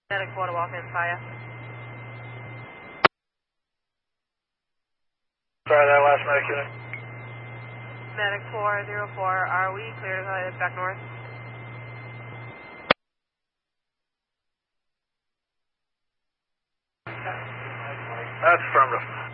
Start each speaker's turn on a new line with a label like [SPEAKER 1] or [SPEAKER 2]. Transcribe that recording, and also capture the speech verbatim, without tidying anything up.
[SPEAKER 1] Medic four to walk in, fire.
[SPEAKER 2] Sorry, that last medic unit.
[SPEAKER 1] Medic four zero four, are we clear to head back north?
[SPEAKER 2] That's affirmative.